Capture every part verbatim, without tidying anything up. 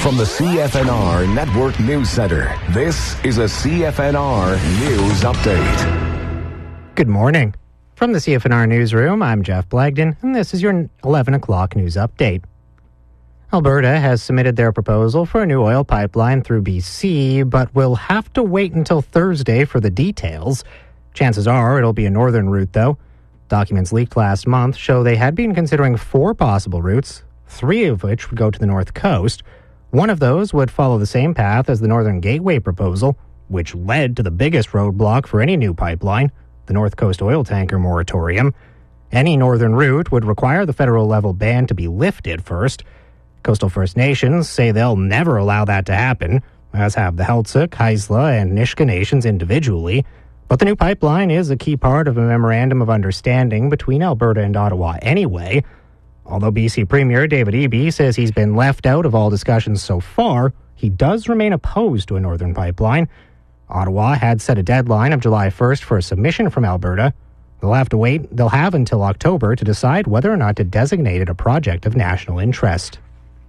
From the C F N R Network News Center, this is a C F N R News Update. Good morning. From the C F N R Newsroom, I'm Jeff Blagden, and this is your eleven o'clock news update. Alberta has submitted their proposal for a new oil pipeline through B C, but will have to wait until Thursday for the details. Chances are it'll be a northern route, though. Documents leaked last month show they had been considering four possible routes, three of which would go to the north coast. One of those would follow the same path as the Northern Gateway proposal, which led to the biggest roadblock for any new pipeline, the North Coast oil tanker moratorium. Any northern route would require the federal-level ban to be lifted first. Coastal First Nations say they'll never allow that to happen, as have the Heiltsuk, Haisla, and Nisga'a nations individually. But the new pipeline is a key part of a memorandum of understanding between Alberta and Ottawa anyway. Although B C Premier David Eby says he's been left out of all discussions so far, he does remain opposed to a northern pipeline. Ottawa had set a deadline of July first for a submission from Alberta. They'll have to wait, they'll have until October to decide whether or not to designate it a project of national interest.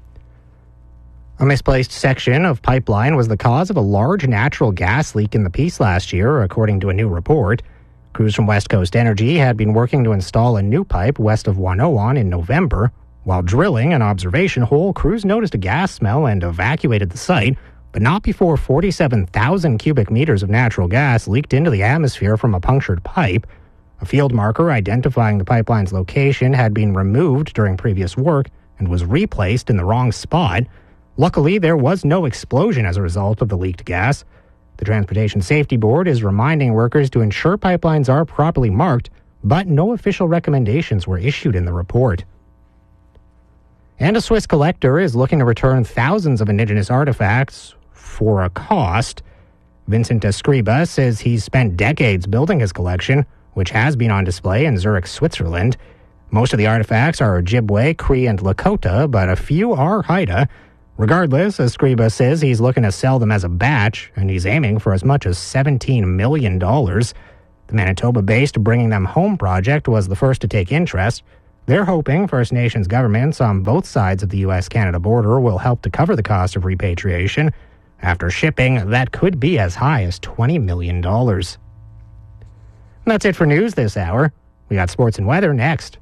A misplaced section of pipeline was the cause of a large natural gas leak in the Peace last year, according to a new report. Crews from West Coast Energy had been working to install a new pipe west of Wanoan in November. While drilling an observation hole, crews noticed a gas smell and evacuated the site, but not before forty-seven thousand cubic meters of natural gas leaked into the atmosphere from a punctured pipe. A field marker identifying the pipeline's location had been removed during previous work and was replaced in the wrong spot. Luckily, there was no explosion as a result of the leaked gas. The Transportation Safety Board is reminding workers to ensure pipelines are properly marked, but no official recommendations were issued in the report. And a Swiss collector is looking to return thousands of Indigenous artifacts for a cost. Vincent Escriba says he's spent decades building his collection, which has been on display in Zurich, Switzerland. Most of the artifacts are Ojibwe, Cree, and Lakota, but a few are Haida. Regardless, Escriba says he's looking to sell them as a batch, and he's aiming for as much as seventeen million dollars. The Manitoba-based Bringing Them Home project was the first to take interest. They're hoping First Nations governments on both sides of the U S Canada border will help to cover the cost of repatriation. After shipping, that could be as high as twenty million dollars. And that's it for news this hour. We got sports and weather next.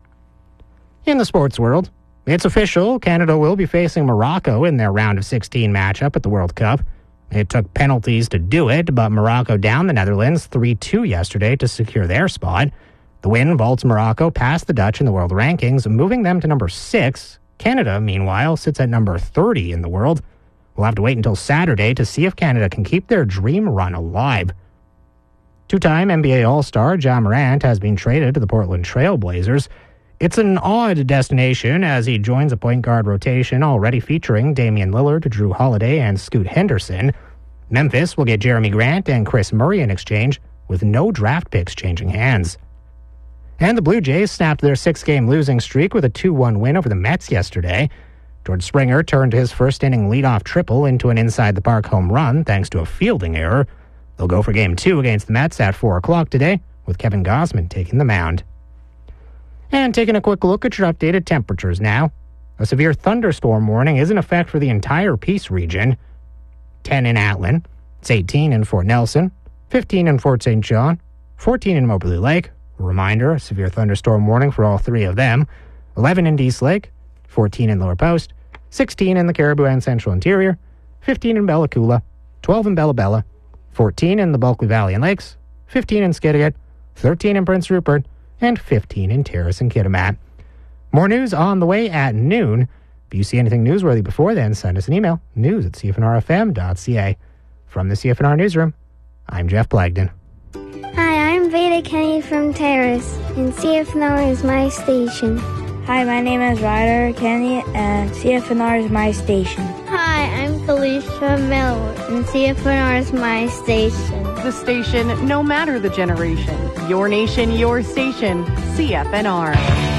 In the sports world, it's official, Canada will be facing Morocco in their round of sixteen matchup at the World Cup. It took penalties to do it, but Morocco downed the Netherlands three two yesterday to secure their spot. The win vaults Morocco past the Dutch in the world rankings, moving them to number six. Canada, meanwhile, sits at number thirty in the world. We'll have to wait until Saturday to see if Canada can keep their dream run alive. Two-time N B A All-Star Ja Morant has been traded to the Portland Trail Blazers. It's an odd destination as he joins a point guard rotation already featuring Damian Lillard, Drew Holiday, and Scoot Henderson. Memphis will get Jeremy Grant and Chris Murray in exchange, with no draft picks changing hands. And the Blue Jays snapped their six-game losing streak with a two one win over the Mets yesterday. George Springer turned his first-inning leadoff triple into an inside-the-park home run thanks to a fielding error. They'll go for Game two against the Mets at four o'clock today, with Kevin Gausman taking the mound. And taking a quick look at your updated temperatures now. A severe thunderstorm warning is in effect for the entire Peace region. ten in Atlin, it's eighteen in Fort Nelson, fifteen in Fort Saint John, fourteen in Moberly Lake. A reminder, a severe thunderstorm warning for all three of them. eleven in Dease Lake, fourteen in Lower Post, sixteen in the Caribou and Central Interior, fifteen in Bella Coola, twelve in Bella Bella, fourteen in the Bulkley Valley and Lakes, fifteen in Skidegate, thirteen in Prince Rupert, and fifteen in Terrace and Kitimat. More news on the way at noon. If you see anything newsworthy before then, send us an email, news at c f n r f m dot c a. From the C F N R Newsroom, I'm Jeff Blagden. Hi, I'm Veda Kenny from Terrace, and C F N R is my station. Hi, my name is Ryder Kenny, and C F N R is my station. Hi, I'm Felicia Miller, and C F N R is my station. The station, no matter the generation. Your nation, your station. C F N R.